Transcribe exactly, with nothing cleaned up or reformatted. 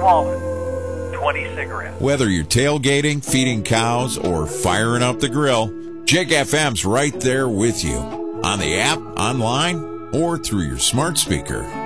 wallet, twenty cigarettes. Whether you're tailgating, feeding cows, or firing up the grill, Jig F M's right there with you. On the app, online, or through your smart speaker.